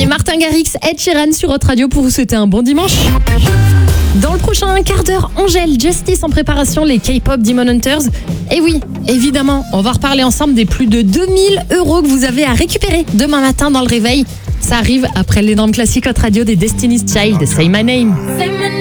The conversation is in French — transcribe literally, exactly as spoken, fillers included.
Signé Martin Garrix, Ed Sheeran sur Hot Radio pour vous souhaiter un bon dimanche. Dans le prochain quart d'heure, Angèle, Justice en préparation, les K-pop Demon Hunters. Et oui, évidemment, on va reparler ensemble des plus de deux mille euros que vous avez à récupérer demain matin dans le réveil. Ça arrive après l'énorme classique Hot Radio des Destiny's Child, Say My Name.